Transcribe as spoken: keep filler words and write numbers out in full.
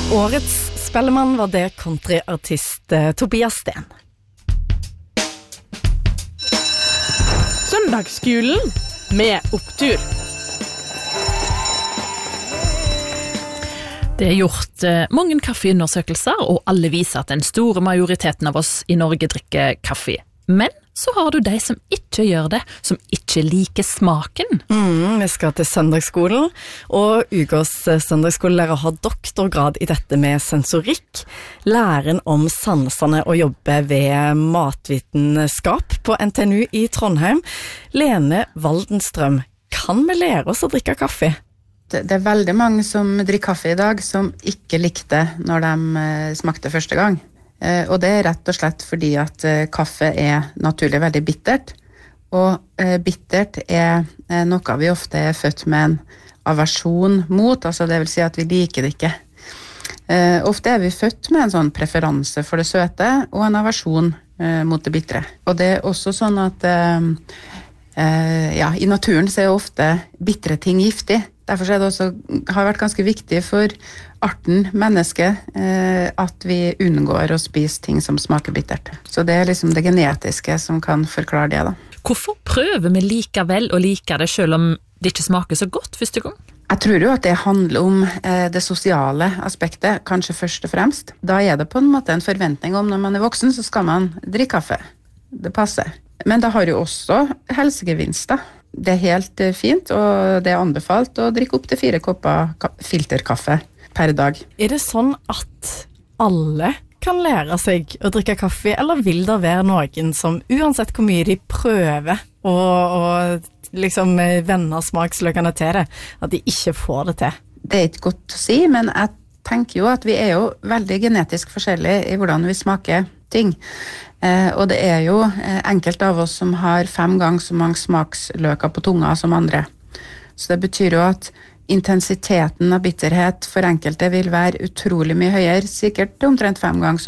Årets spellemann var det countryartist eh, Tobias Sten. Søndagsskolen med opptur. Det er gjort eh, mange kaffeundersøkelser, og alle viser at den store majoriteten av oss i Norge drikker kaffe. Men så har du de som ikke gjør det, som ikke liker smaken. Mm, vi skal til søndagsskolen, og Ugås søndagsskolelærer har doktorgrad i dette med sensorikk, læren om sansene og jobbe ved matvitenskap på N T N U i Trondheim. Lene Waldenstrøm, kan vi lære oss å drikke kaffe? Det er veldig mange som drikker kaffe i dag som ikke likte når de smakte første gang. Og det er rett og slett fordi at kaffe er naturlig veldig bittert, og bittert er noe vi ofte er født med en aversjon mot, altså det vil si at vi liker det ikke. Ofte er vi født med en sånn preferanse for det søte, og en aversjon mot det bittre. Og det er også sånn at ja, i naturen så er ofte bittre ting giftig. Derfor er det også, har vært ganske viktig for arten menneske eh, at vi unngår å spise ting som smaker bittert. Så det er liksom det genetiske som kan forklare det da. Hvorfor prøver vi likevel å like det selv om det ikke smaker så godt første gang? Jeg tror jo at det handler om eh, det sosiale aspektet, kanskje først og fremst. Da er det på en måte en forventning om når man er voksen, så skal man drikke kaffe. Det passer. Men det har jo også helsegevinster. Det er helt fint, og det er anbefalt å drikke opp til fire kopper filterkaffe per dag. Er det sånn at alle kan lære seg å drikke kaffe, eller vil det være noen som uansett hvor mye de prøver å, å liksom vende smaksløkene til det, at de ikke får det til? Det er ikke godt å si, men jeg tenker jo at vi er jo veldig genetisk forskjellige i hvordan vi smaker ting. Eh, og det er jo eh, enkelt av oss som har fem ganger så mange smaksløker på tunga som andre. Så det betyr jo at intensiteten av bitterhet for enkelte vil være utrolig mye høyere, sikkert omtrent fem ganger så